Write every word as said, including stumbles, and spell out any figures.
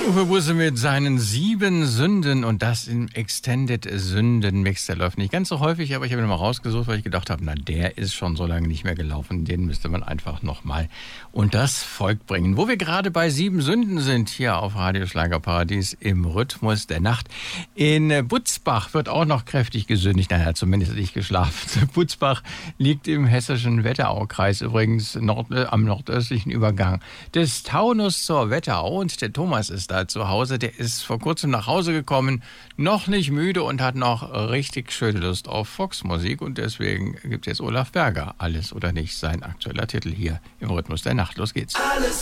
Uwe Busse mit seinen sieben Sünden und das im Extended Sünden-Mix. Der läuft nicht ganz so häufig, aber ich habe ihn mal rausgesucht, weil ich gedacht habe, na, der ist schon so lange nicht mehr gelaufen. Den müsste man einfach nochmal unters Volk bringen. Wo wir gerade bei sieben Sünden sind, hier auf Radio Schlagerparadies im Rhythmus der Nacht. In Butzbach wird auch noch kräftig gesündigt. Naja, zumindest nicht geschlafen. Butzbach liegt im hessischen Wetteraukreis, übrigens nord, äh, am nordöstlichen Übergang des Taunus zur Wetterau. Und der Thomas ist da zu Hause. Der ist vor kurzem nach Hause gekommen, noch nicht müde und hat noch richtig schöne Lust auf Volksmusik. Und deswegen gibt es jetzt Olaf Berger. Alles oder nichts, sein aktueller Titel hier im Rhythmus der Nacht. Los geht's. Alles